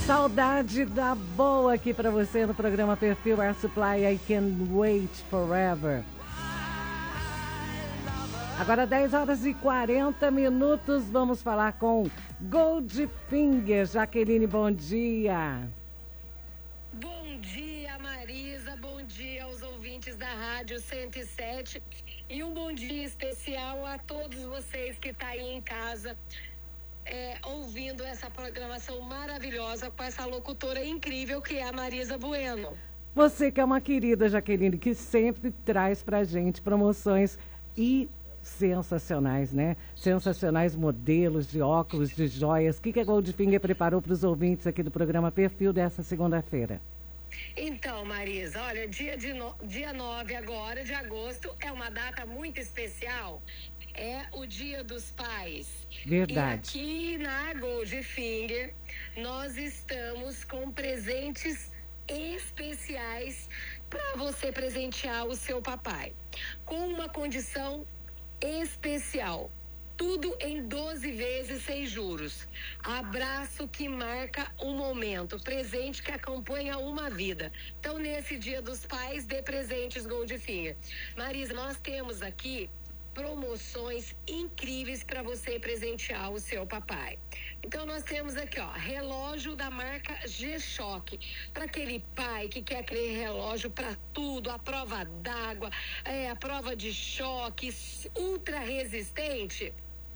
Saudade da boa aqui pra você no programa Perfil Air Supply, I Can't Wait Forever. Agora 10 horas e 40 minutos, vamos falar com Goldfinger. Jaqueline, bom dia. Bom dia, Marisa, bom dia aos ouvintes da Rádio 107 e um bom dia especial a todos vocês que estão aí em casa ouvindo essa programação maravilhosa com essa locutora incrível que é a Marisa Bueno. Você que é uma querida, Jaqueline, que sempre traz pra gente promoções e sensacionais, né? Sensacionais modelos de óculos, de joias. O que a Goldfinger preparou para os ouvintes aqui do programa Perfil dessa segunda-feira? Então, Marisa, olha, dia 9 agora de agosto é uma data muito especial. É o Dia dos Pais. Verdade. E aqui na Goldfinger nós estamos com presentes especiais para você presentear o seu papai. Com uma condição especial. Tudo em 12 vezes sem juros. Abraço que marca um momento. Presente que acompanha uma vida. Então, nesse Dia dos Pais, dê presentes Goldfinger. Marisa, nós temos aqui promoções incríveis para você presentear o seu papai. Então nós temos aqui, ó, relógio da marca G-Shock, para aquele pai que quer aquele relógio para tudo, a prova d'água, a prova de choque, ultra resistente,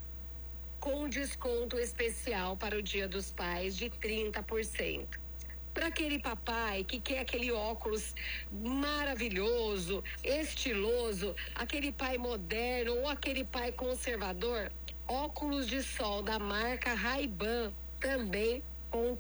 com desconto especial para o Dia dos Pais de 30%. Para aquele papai que quer aquele óculos maravilhoso, estiloso, aquele pai moderno ou aquele pai conservador, óculos de sol da marca Ray-Ban também com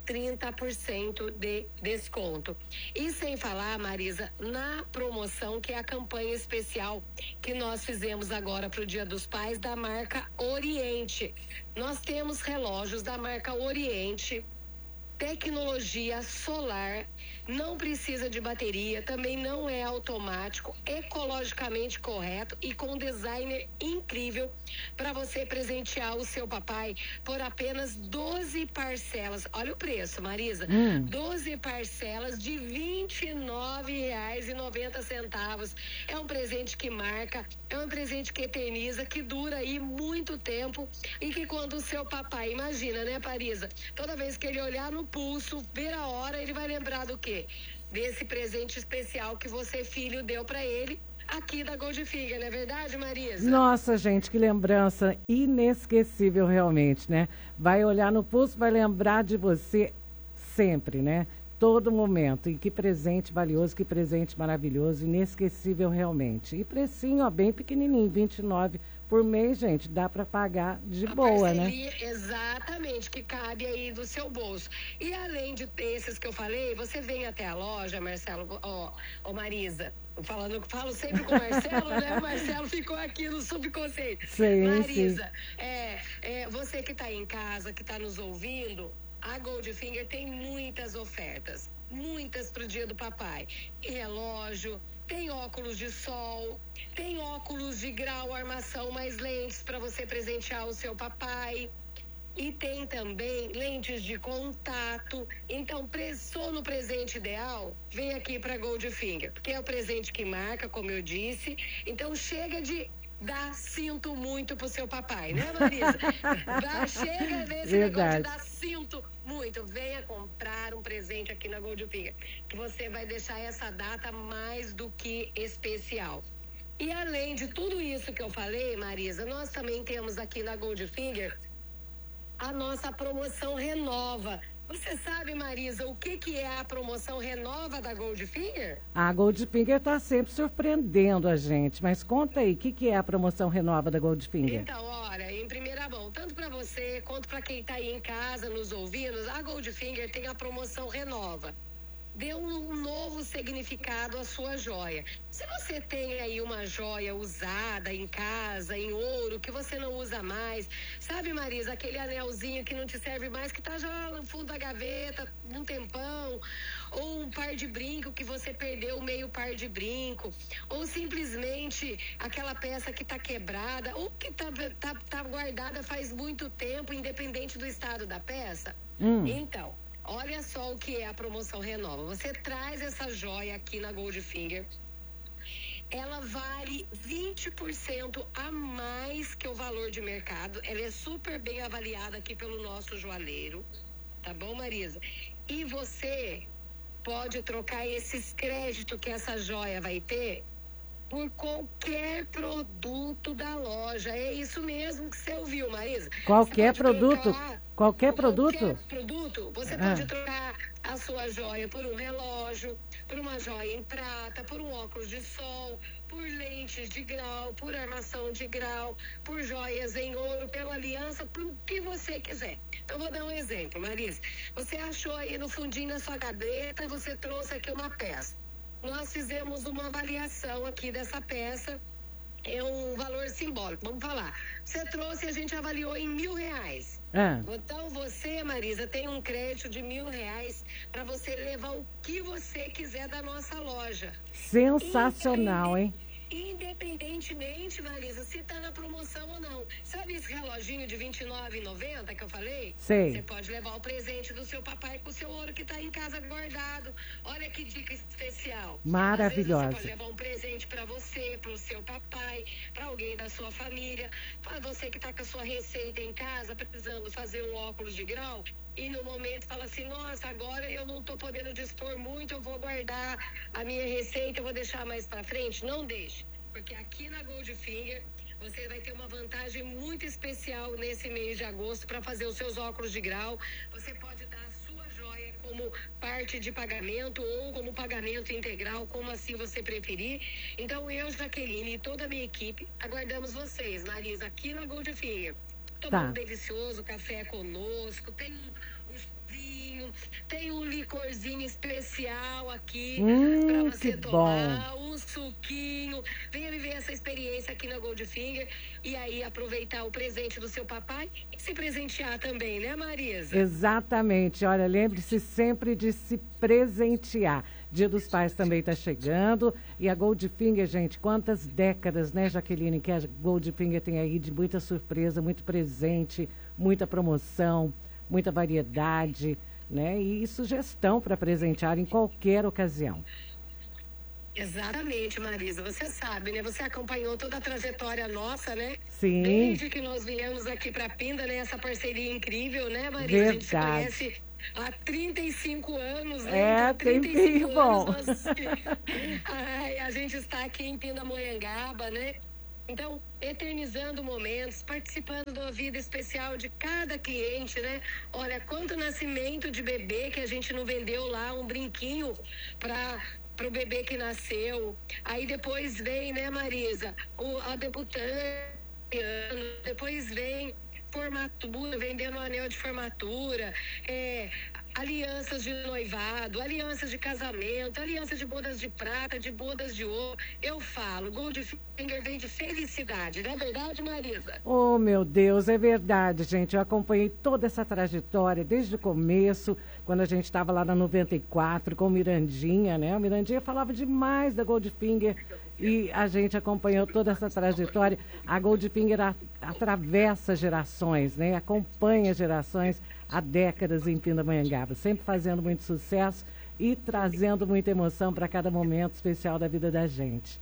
30% de desconto. E sem falar, Marisa, na promoção que é a campanha especial que nós fizemos agora para o Dia dos Pais da marca Oriente. Nós temos relógios da marca Oriente, tecnologia solar, não precisa de bateria, também não é automático, ecologicamente correto e com designer incrível para você presentear o seu papai por apenas 12 parcelas. Olha o preço, Marisa. 12 parcelas de R$ 29,90. É um presente que marca, é um presente que eterniza, que dura aí muito tempo e que quando o seu papai, imagina, né, Marisa? Toda vez que ele olhar no pulso, ver a hora, ele vai lembrar do quê? Desse presente especial que você, filho, deu para ele aqui da Goldfinger, não é verdade, Marisa? Nossa, gente, que lembrança inesquecível realmente, né? Vai olhar no pulso, vai lembrar de você sempre, né? Todo momento. E que presente valioso, que presente maravilhoso, inesquecível realmente. E precinho, ó, bem pequenininho, 29 por mês, gente, dá para pagar de boa, né? Exatamente, que cabe aí do seu bolso. E além de esses que eu falei, você vem até a loja, Marcelo, Marisa, falo sempre com o Marcelo, né? O Marcelo ficou aqui no subconceito. Sim, Marisa, sim. você que está aí em casa, que está nos ouvindo, a Goldfinger tem muitas ofertas, muitas para o Dia do Papai. E relógio, tem óculos de sol, tem óculos de grau, armação, mais lentes para você presentear o seu papai. E tem também lentes de contato. Então, pensou no presente ideal? Vem aqui para Goldfinger, porque é o presente que marca, como eu disse. Então, chega de dar sinto muito pro seu papai, né, Marisa? Chega desse negócio de dar sinto muito. Venha comprar um presente aqui na Goldfinger, que você vai deixar essa data mais do que especial. E além de tudo isso que eu falei, Marisa, nós também temos aqui na Goldfinger a nossa promoção Renova. Você sabe, Marisa, o que é a promoção Renova da Goldfinger? A Goldfinger está sempre surpreendendo a gente, mas conta aí, o que é a promoção Renova da Goldfinger? Então, olha, em primeira mão, tanto para você quanto para quem está aí em casa nos ouvindo, a Goldfinger tem a promoção Renova. Dê um novo significado à sua joia. Se você tem aí uma joia usada em casa, em ouro, que você não usa mais, sabe, Marisa, aquele anelzinho que não te serve mais, que tá já no fundo da gaveta, um tempão, ou um par de brinco que você perdeu meio par de brinco, ou simplesmente aquela peça que tá quebrada, ou que tá guardada faz muito tempo, independente do estado da peça. Então, Olha só o que é a promoção Renova. Você traz essa joia aqui na Goldfinger, ela vale 20% a mais que o valor de mercado. Ela é super bem avaliada aqui pelo nosso joalheiro. Tá bom, Marisa? E você pode trocar esses créditos que essa joia vai ter por qualquer produto da loja. É isso mesmo que você ouviu, Marisa. Qualquer produto? Qualquer produto? Qualquer produto. Você pode trocar a sua joia por um relógio, por uma joia em prata, por um óculos de sol, por lentes de grau, por armação de grau, por joias em ouro, pela aliança, por o que você quiser. Eu vou dar um exemplo, Marisa. Você achou aí no fundinho da sua gaveta, você trouxe aqui uma peça. Nós fizemos uma avaliação aqui dessa peça, é um valor simbólico, vamos falar. Você trouxe e a gente avaliou em R$1.000. Então você, Marisa, tem um crédito de R$1.000 para você levar o que você quiser da nossa loja. Sensacional, hein? Independentemente, Marisa, se tá na promoção ou não. Sabe esse reloginho de R$29,90 que eu falei? Sei. Você pode levar o presente do seu papai com o seu ouro que tá em casa guardado. Olha que dica especial. Maravilhosa. Às vezes você pode levar um presente para você, pro seu papai, para alguém da sua família, para você que tá com a sua receita em casa, precisando fazer um óculos de grau. E no momento fala assim, nossa, agora eu não tô podendo dispor muito, eu vou guardar a minha receita, eu vou deixar mais para frente. Não deixe, porque aqui na Goldfinger você vai ter uma vantagem muito especial nesse mês de agosto para fazer os seus óculos de grau. Você pode dar a sua joia como parte de pagamento ou como pagamento integral, como assim você preferir. Então eu, Jaqueline e toda a minha equipe aguardamos vocês, Marisa, aqui na Goldfinger. Tomar um delicioso café conosco, tem um vinho, tem um licorzinho especial aqui para você tomar, um suquinho. Venha viver essa experiência aqui na Goldfinger e aí aproveitar o presente do seu papai e se presentear também, né, Marisa? Exatamente. Olha, lembre-se sempre de se presentear. Dia dos Pais também está chegando. E a Goldfinger, gente, quantas décadas, né, Jaqueline, que a Goldfinger tem aí de muita surpresa, muito presente, muita promoção, muita variedade, né? E sugestão para presentear em qualquer ocasião. Exatamente, Marisa. Você sabe, né? Você acompanhou toda a trajetória nossa, né? Sim. Desde que nós viemos aqui para Pinda, né? Essa parceria incrível, né, Marisa? Verdade. A gente se conhece há 35 anos, né? É, então, 35 tempinho bom. Nós... Ai, a gente está aqui em Pindamonhangaba, né? Então, eternizando momentos, participando da vida especial de cada cliente, né? Olha, quanto nascimento de bebê que a gente não vendeu lá, um brinquinho para o bebê que nasceu. Aí depois vem, né, Marisa, a debutante, depois vem formatura, vendendo um anel de formatura, alianças de noivado, alianças de casamento, alianças de bodas de prata, de bodas de ouro. Eu falo, Goldfinger vem de felicidade, não é verdade, Marisa? Oh, meu Deus, é verdade, gente. Eu acompanhei toda essa trajetória desde o começo, quando a gente estava lá na 94 com o Mirandinha, né? O Mirandinha falava demais da Goldfinger e a gente acompanhou toda essa trajetória. A Goldfinger atravessa gerações, né? Acompanha gerações há décadas em Pindamonhangaba, sempre fazendo muito sucesso e trazendo muita emoção para cada momento especial da vida da gente.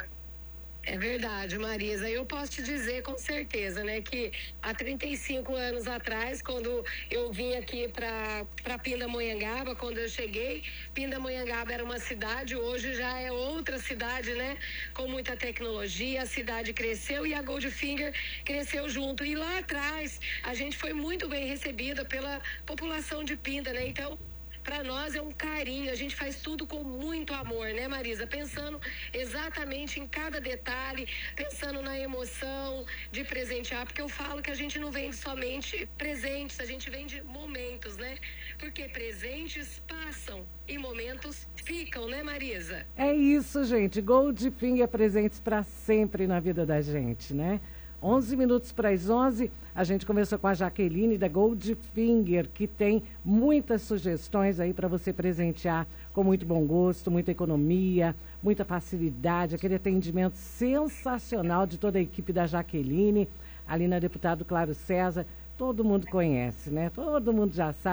É verdade, Marisa. Eu posso te dizer com certeza, né, que há 35 anos atrás, quando eu vim aqui para Pindamonhangaba, quando eu cheguei, Pindamonhangaba era uma cidade, hoje já é outra cidade, né, com muita tecnologia. A cidade cresceu e a Goldfinger cresceu junto. E lá atrás, a gente foi muito bem recebida pela população de Pinda, né? Então, para nós é um carinho, a gente faz tudo com muito amor, né, Marisa? Pensando exatamente em cada detalhe, pensando na emoção de presentear, porque eu falo que a gente não vende somente presentes, a gente vende momentos, né? Porque presentes passam e momentos ficam, né, Marisa? É isso, gente. Goldfinger presentes para sempre na vida da gente, né? 11 minutos para as 11, a gente começou com a Jaqueline da Goldfinger, que tem muitas sugestões aí para você presentear com muito bom gosto, muita economia, muita facilidade, aquele atendimento sensacional de toda a equipe da Jaqueline, ali na Deputado Claro César. Todo mundo conhece, né? Todo mundo já sabe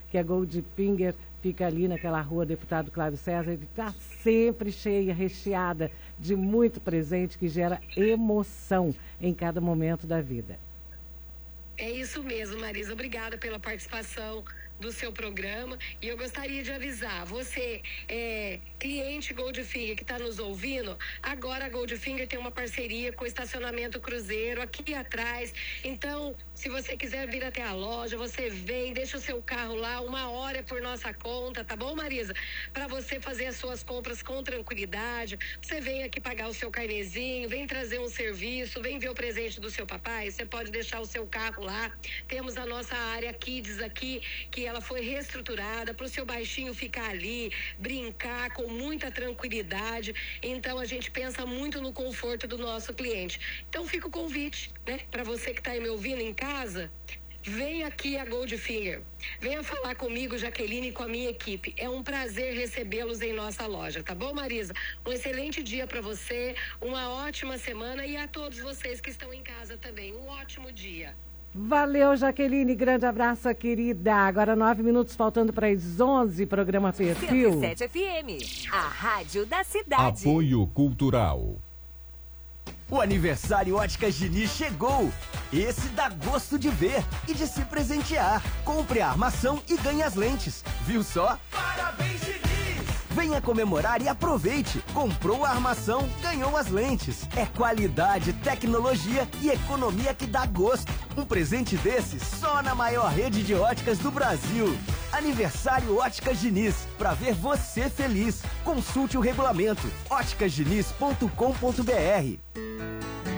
que a Goldfinger fica ali naquela rua Deputado Cláudio César, ele está sempre cheia, recheada de muito presente que gera emoção em cada momento da vida. É isso mesmo, Marisa. Obrigada pela participação do seu programa. E eu gostaria de avisar, você cliente Goldfinger que está nos ouvindo, agora a Goldfinger tem uma parceria com o Estacionamento Cruzeiro aqui atrás. Então, se você quiser vir até a loja, você vem, deixa o seu carro lá, 1 hora é por nossa conta, tá bom, Marisa? Para você fazer as suas compras com tranquilidade, você vem aqui pagar o seu carnezinho, vem trazer um serviço, vem ver o presente do seu papai, você pode deixar o seu carro lá. Temos a nossa área Kids aqui, que ela foi reestruturada para o seu baixinho ficar ali, brincar com muita tranquilidade. Então a gente pensa muito no conforto do nosso cliente. Então fica o convite, né, para você que está aí me ouvindo em casa. Vem aqui a Goldfinger. Venha falar comigo, Jaqueline, e com a minha equipe. É um prazer recebê-los em nossa loja, tá bom, Marisa? Um excelente dia para você, uma ótima semana e a todos vocês que estão em casa também. Um ótimo dia. Valeu, Jaqueline. Grande abraço, querida. Agora 9 minutos faltando para as 11, programa Perfil. 107 FM, a rádio da cidade. Apoio Cultural. O aniversário Óticas Diniz chegou! Esse dá gosto de ver e de se presentear. Compre a armação e ganhe as lentes. Viu só? Parabéns, Diniz! Venha comemorar e aproveite. Comprou a armação, ganhou as lentes. É qualidade, tecnologia e economia que dá gosto. Um presente desse só na maior rede de óticas do Brasil. Aniversário Óticas Diniz, pra ver você feliz. Consulte o regulamento óticasdiniz.com.br.